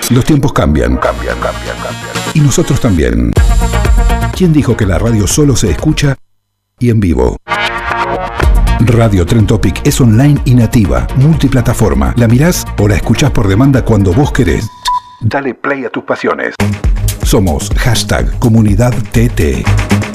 Los tiempos cambian. Y nosotros también. ¿Quién dijo que la radio solo se escucha y en vivo? Radio Tren Topic es online y nativa, multiplataforma. La mirás o la escuchás por demanda cuando vos querés. Dale play a tus pasiones. Somos #ComunidadTT.